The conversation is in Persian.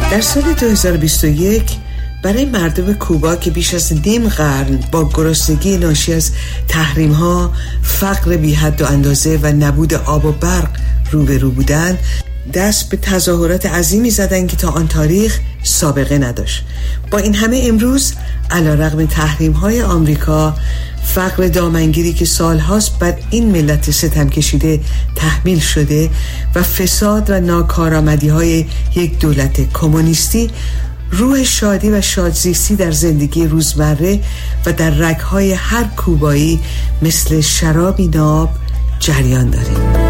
در سال 2021 برای مردم کوبا که بیش از نیم قرن با گرسنگی ناشی از تحریم‌ها، فقر بی حد و اندازه و نبود آب و برق روبرو بودند، دست به تظاهرات عظیمی زدن که تا آن تاریخ سابقه نداشت. با این همه امروز علیرغم تحریم‌های آمریکا، فقر دامنگیری که سالهاست بر این ملت ستم کشیده تحمیل شده و فساد و ناکارآمدی‌های یک دولت کمونیستی، روح شادی و شادزیستی در زندگی روزمره و در رگ‌های هر کوبایی مثل شرابی ناب جریان داره.